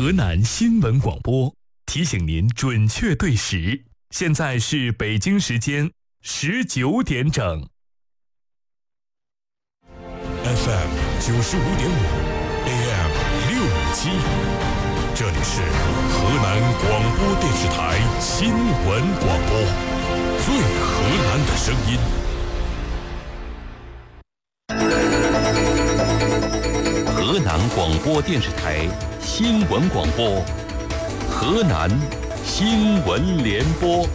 河南新闻广播，提醒您准确对时。现在是北京时间19点整。 FM 95.5 AM 657，这里是河南广播电视台新闻广播，最河南的声音。 河南广播电视台新闻广播，河南新闻联播。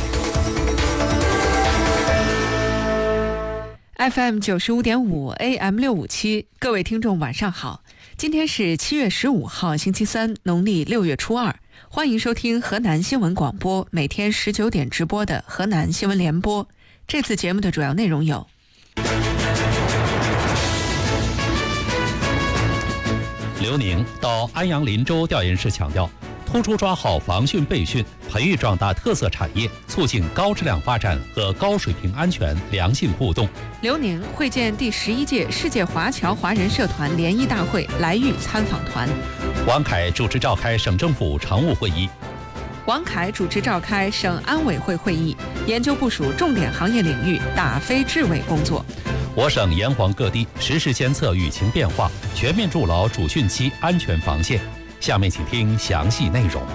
FM 95.5 AM 657，各位听众晚上好，今天是7月15号星期三，农历6月初2，欢迎收听河南新闻广播每天19点直播的河南新闻联播。这次节目的主要内容有： 刘宁到安阳林州调研时强调，突出抓好防汛备汛，培育壮大特色产业，促进高质量发展和高水平安全良性互动。 刘宁会见第11届世界华侨华人社团联谊大会来渝参访团。 王凯主持召开省政府常务会议。 王凯主持召开省安委会会议，研究部署重点行业领域打非治伪工作。 我省沿黄各地实时监测舆情变化，全面筑牢主汛期安全防线。下面请听详细内容。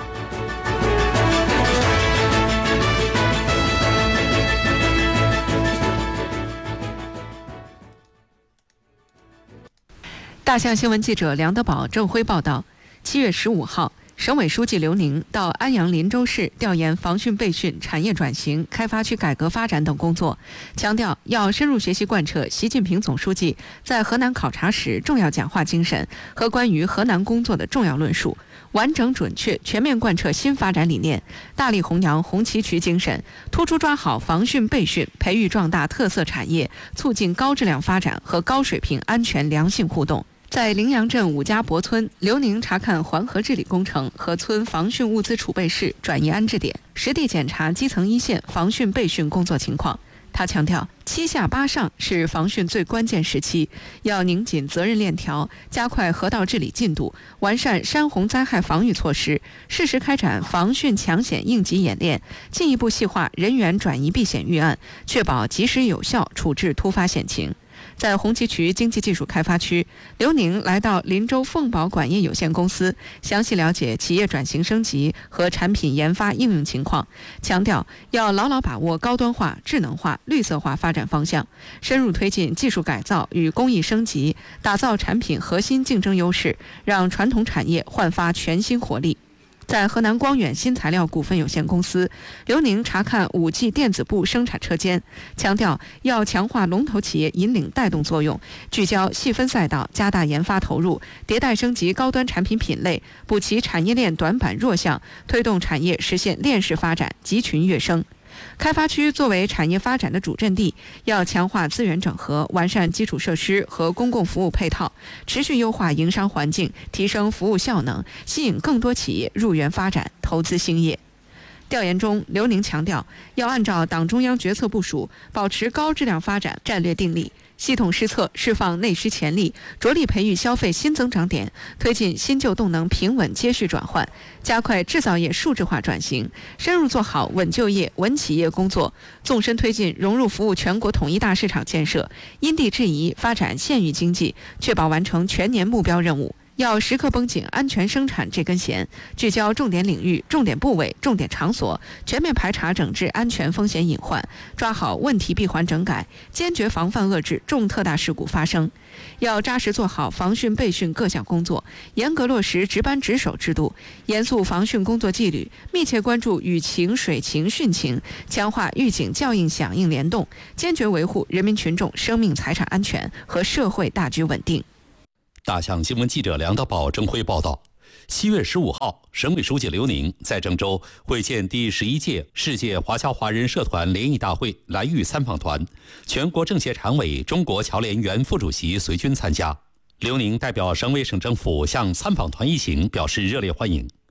大象新闻记者梁德宝、郑辉报道，7月15号，省委书记刘宁到安阳林州市调研防汛备汛、产业转型、开发区改革发展等工作，强调要深入学习贯彻习近平总书记在河南考察时重要讲话精神和关于河南工作的重要论述，完整准确全面贯彻新发展理念，大力弘扬红旗渠精神，突出抓好防汛备汛，培育壮大特色产业，促进高质量发展和高水平安全良性互动。在陵阳镇五家泊村，刘宁查看环河治理工程和村防汛物资储备室转移安置点，实地检查基层一线防汛备汛工作情况。他强调，7下8上是防汛最关键时期，要拧紧责任链条，加快河道治理进度，完善山洪灾害防御措施，适时开展防汛抢险应急演练，进一步细化人员转移避险预案，确保及时有效处置突发险情。在红旗渠经济技术开发区，刘宁来到林州凤宝管业有限公司，详细了解企业转型升级和产品研发应用情况，强调要牢牢把握高端化、智能化、绿色化发展方向，深入推进技术改造与工艺升级，打造产品核心竞争优势，让传统产业焕发全新活力。在河南光远新材料股份有限公司，刘宁查看5G 电子部生产车间，强调要强化龙头企业引领带动作用，聚焦细分赛道，加大研发投入，迭代升级高端产品品类，补齐产业链短板弱项，推动产业实现链式发展，集群跃升。开发区作为产业发展的主阵地，要强化资源整合，完善基础设施和公共服务配套，持续优化营商环境，提升服务效能，吸引更多企业入园发展、投资兴业。调研中，刘宁强调，要按照党中央决策部署，保持高质量发展战略定力，系统施策，释放内需潜力，着力培育消费新增长点，推进新旧动能平稳接续转换，加快制造业数字化转型，深入做好稳就业、稳企业工作，纵深推进融入服务全国统一大市场建设，因地制宜发展县域经济，确保完成全年目标任务。要时刻绷紧安全生产这根弦，聚焦重点领域、重点部位、重点场所，全面排查整治安全风险隐患，抓好问题闭环整改，坚决防范遏制重特大事故发生。要扎实做好防汛备汛各项工作，严格落实值班值守制度，严肃防汛工作纪律，密切关注雨情、水情、汛情，强化预警校应响应联动，坚决维护人民群众生命财产安全和社会大局稳定。 大象新闻记者梁德宝、郑辉报道，7月15号，省委书记刘宁在郑州会见第11届世界华侨华人社团联谊大会来渝参访团，全国政协常委、中国侨联原副主席随军参加。刘宁代表省委省政府向参访团一行表示热烈欢迎，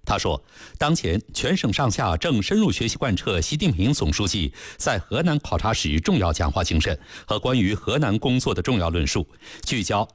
他说，当前全省上下正深入学习贯彻习近平总书记在河南考察时重要讲话精神和关于河南工作的重要论述，聚焦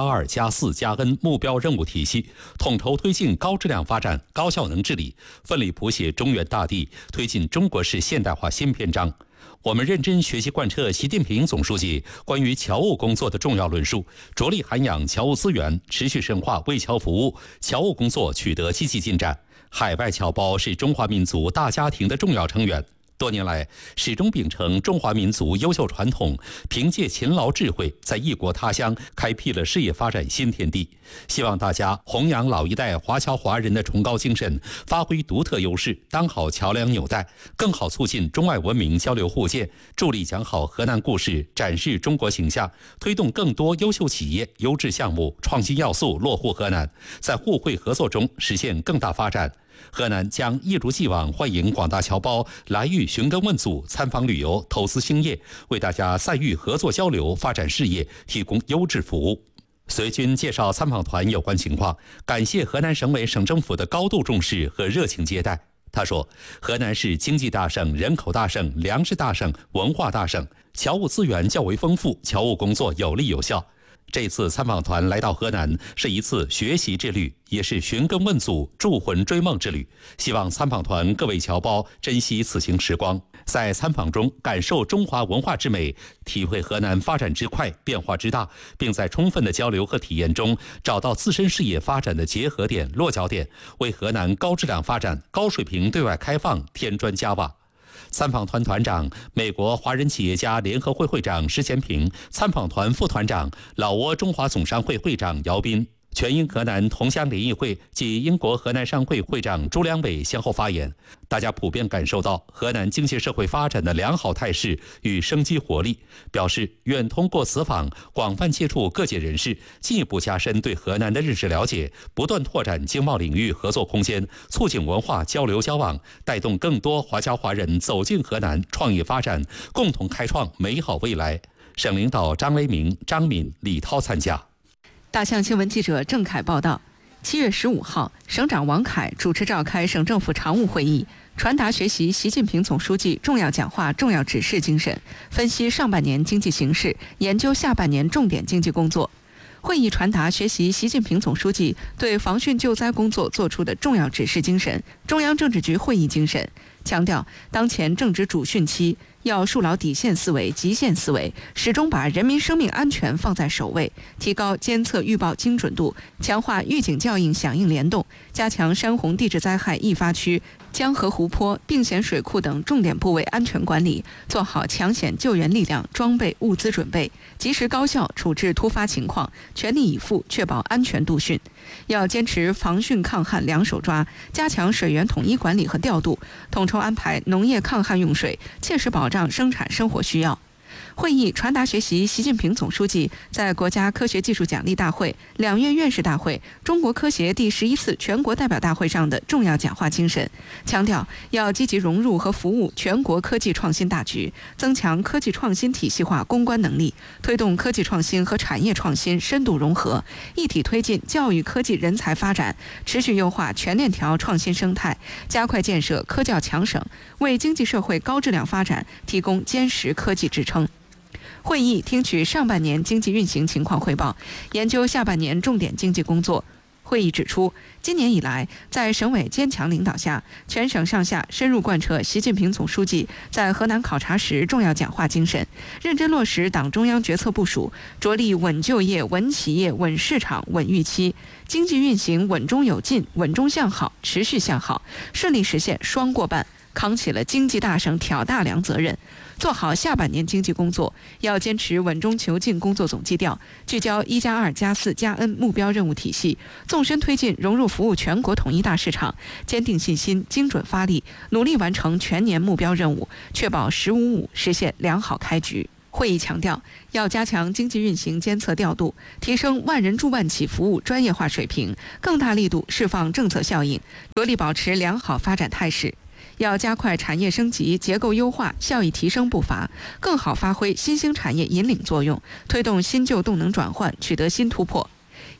1+2+4+N 目标任务体系，统筹推进高质量发展、高效能治理，奋力谱写中原大地，推进中国式现代化新篇章。我们认真学习贯彻习近平总书记关于侨务工作的重要论述，着力涵养侨务资源，持续深化为侨服务，侨务工作取得积极进展。海外侨胞是中华民族大家庭的重要成员，多年来始终秉承中华民族优秀传统，凭借勤劳智慧，在异国他乡开辟了事业发展新天地。希望大家弘扬老一代华侨华人的崇高精神，发挥独特优势，当好桥梁纽带，更好促进中外文明交流互鉴，助力讲好河南故事，展示中国形象，推动更多优秀企业、优质项目、创新要素落户河南，在互惠合作中实现更大发展。河南将一如既往欢迎广大侨胞来渝寻根问祖、参访旅游、投资兴业，为大家在渝合作交流、发展事业提供优质服务。随军介绍参访团有关情况，感谢河南省委省政府的高度重视和热情接待。他说，河南是经济大省、人口大省、粮食大省、文化大省，侨务资源较为丰富，侨务工作有力有效。这次参访团来到河南是一次学习之旅，也是寻根问祖、筑魂追梦之旅。希望参访团各位侨胞珍惜此行时光，在参访中感受中华文化之美，体会河南发展之快、变化之大，并在充分的交流和体验中找到自身事业发展的结合点、落脚点，为河南高质量发展、高水平对外开放添砖加瓦。参访团团长、美国华人企业家联合会会长施前平，参访团副团长、老挝中华总商会会长姚斌，全英河南同乡联谊会及英国河南商会会长朱良伟先后发言。大家普遍感受到河南经济社会发展的良好态势与生机活力，表示愿通过此访广泛接触各界人士，进一步加深对河南的认识了解，不断拓展经贸领域合作空间，促进文化交流交往，带动更多华侨华人走进河南创业发展，共同开创美好未来。省领导张雷鸣、张敏、李涛参加。 大象新闻记者郑凯报道，7月15号，省长王凯主持召开省政府常务会议，传达学习习近平总书记重要讲话、重要指示精神，分析上半年经济形势，研究下半年重点经济工作。会议传达学习习近平总书记对防汛救灾工作作出的重要指示精神、中央政治局会议精神，强调当前正值主汛期，要树牢底线思维、极限思维，始终把人民生命安全放在首位，提高监测预报精准度，强化预警校应响应联动，加强山洪地质灾害易发区、江河湖泊、并险水库等重点部位安全管理，做好抢险救援力量、装备、物资准备，及时高效处置突发情况，全力以赴确保安全度汛。要坚持防汛抗旱两手抓，加强水源统一管理和调度，统筹安排农业抗旱用水，切实保障生产生活需要。会议传达学习习近平总书记在国家科学技术奖励大会、2月院士大会、中国科协第11次全国代表大会上的重要讲话精神，强调要积极融入和服务全国科技创新大局，增强科技创新体系化攻关能力，推动科技创新和产业创新深度融合，一体推进教育科技人才发展，持续优化全链条创新生态，加快建设科教强省，为经济社会高质量发展提供坚实科技支撑。会议听取上半年经济运行情况汇报，研究下半年重点经济工作。会议指出，今年以来，在省委坚强领导下，全省上下深入贯彻习近平总书记在河南考察时重要讲话精神，认真落实党中央决策部署，着力稳就业、稳企业、稳市场、稳预期，经济运行稳中有进、稳中向好、持续向好，顺利实现双过半，扛起了经济大省挑大梁责任。做好下半年经济工作，要坚持稳中求进工作总基调，聚焦1+2+4+N 目标任务体系，纵深推进融入服务全国统一大市场，坚定信心，精准发力，努力完成全年目标任务，确保“15+5”实现良好开局。会议强调，要加强经济运行监测调度，提升万人助万企服务专业化水平，更大力度释放政策效应，着力保持良好发展态势。要加快产业升级、结构优化、效益提升步伐，更好发挥新兴产业引领作用，推动新旧动能转换，取得新突破。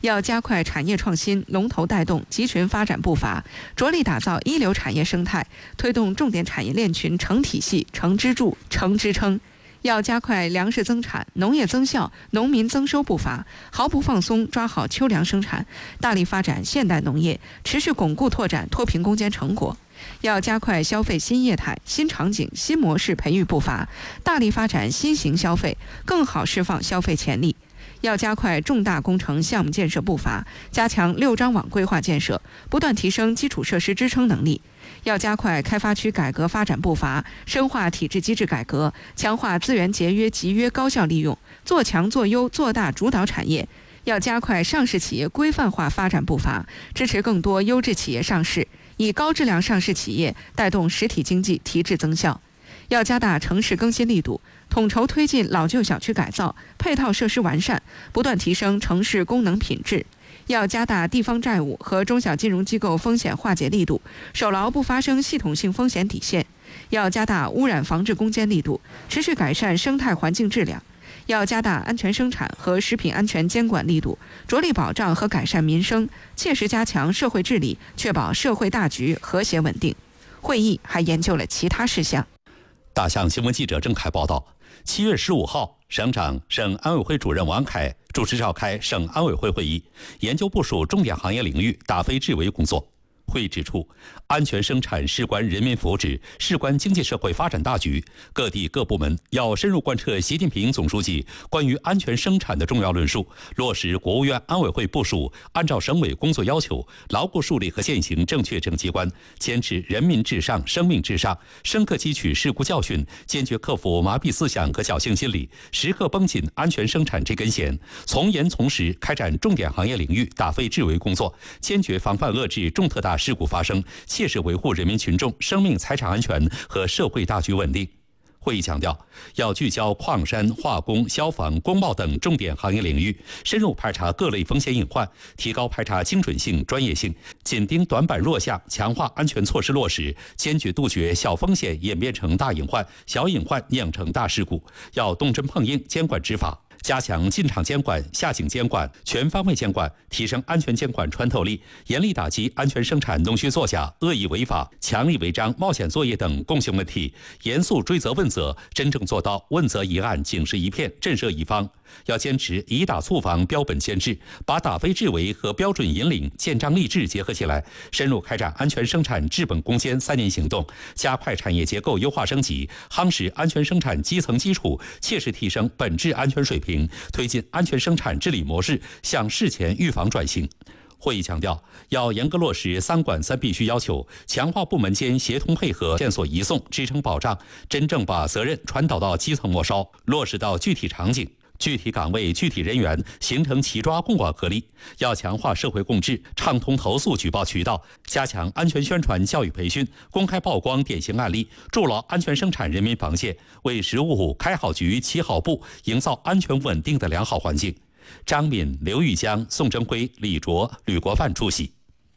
要加快产业创新、龙头带动、集群发展步伐，着力打造一流产业生态，推动重点产业链群成体系、成支柱、成支撑。要加快粮食增产、农业增效、农民增收步伐，毫不放松抓好秋粮生产，大力发展现代农业，持续巩固拓展脱贫攻坚成果。要加快消费新业态、新场景、新模式培育步伐，大力发展新型消费，更好释放消费潜力。要加快重大工程项目建设步伐，加强6张网规划建设，不断提升基础设施支撑能力。要加快开发区改革发展步伐，深化体制机制改革，强化资源节约集约高效利用，做强做优做大主导产业。要加快上市企业规范化发展步伐，支持更多优质企业上市，以高质量上市企业带动实体经济提质增效。要加大城市更新力度，统筹推进老旧小区改造，配套设施完善，不断提升城市功能品质。要加大地方债务和中小金融机构风险化解力度，守牢不发生系统性风险底线。要加大污染防治攻坚力度，持续改善生态环境质量。要加大安全生产和食品安全监管力度，着力保障和改善民生，切实加强社会治理，确保社会大局和谐稳定。会议还研究了其他事项。 大象新闻记者郑凯报道，7月15号，省长、省安委会主任王凯主持召开省安委会会议，研究部署重点行业领域打非治为工作。会议指出，安全生产事关人民福祉，事关经济社会发展大局，各地各部门要深入贯彻习近平总书记关于安全生产的重要论述，落实国务院安委会部署，按照省委工作要求，牢固树立和践行正确政绩观，坚持人民至上、生命至上，深刻汲取事故教训，坚决克服麻痹思想和侥幸心理，时刻绷紧安全生产这根弦，从严从实开展重点行业领域打非治为工作，坚决防范遏制重特大事故发生，切实维护人民群众生命财产安全和社会大局稳定。会议强调，要聚焦矿山、化工、消防、工贸等重点行业领域，深入排查各类风险隐患，提高排查精准性、专业性，紧盯短板弱项，强化安全措施落实，坚决杜绝小风险演变成大隐患、小隐患酿成大事故。要动真碰硬监管执法，加强进场监管、下井监管，全方位监管，提升安全监管穿透力，严厉打击安全生产弄虚作假、恶意违法、强力违章、冒险作业等共性问题，严肃追责问责，真正做到问责一案、警示一片、震慑一方。要坚持以打促防标本兼治，把打非治为和标准引领、建章立制结合起来，深入开展安全生产治本攻坚3年行动，加快产业结构优化升级，夯实安全生产基层基础，切实提升本质安全水平，推进安全生产治理模式向事前预防转型。会议强调，要严格落实3管3必须要求，强化部门间协同配合、线索移送、支撑保障，真正把责任传导到基层末梢，落实到具体场景、具体岗位、具体人员，形成齐抓共管合力。要强化社会共治，畅通投诉举报渠道，加强安全宣传教育培训，公开曝光典型案例，筑牢安全生产人民防线，为实务开好局、起好步，营造安全稳定的良好环境。张敏、刘玉江、宋征辉、李卓、吕国范出席。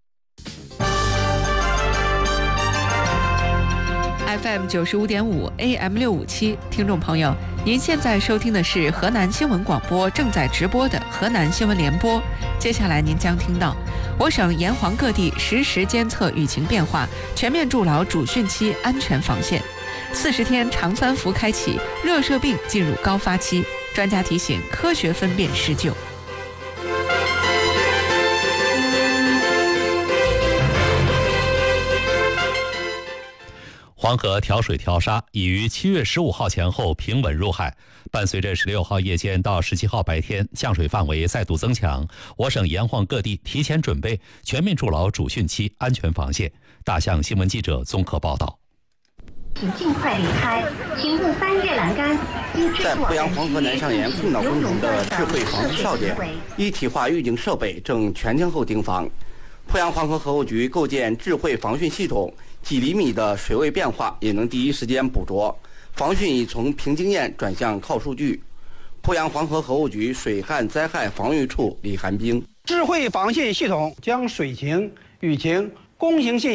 FM 95.5 AM 657，听众朋友，您现在收听的是河南新闻广播正在直播的河南新闻联播。接下来您将听到，我省沿黄各地实时监测舆情变化，全面筑牢主汛期安全防线。40天长三伏开启，热射病进入高发期，专家提醒科学分辨施救。 黄河调水调沙已于7月15号前后平稳入海，伴随着16号夜间到17号白天降水范围再度增强，我省沿黄各地提前准备，全面筑牢主汛期安全防线。大象新闻记者综合报道。 请尽快离开，请勿翻越栏杆。 在鄱阳黄河南上沿控岛工程的智慧防治哨点，一体化预警设备正全天候盯防。鄱阳黄河河务局构建智慧防汛系统，几厘米的水位变化也能第一时间捕捉。防汛已从凭经验转向靠数据。鄱阳黄河河务局水旱灾害防御处李寒冰： 智慧防汛系统将水情、雨情、公行信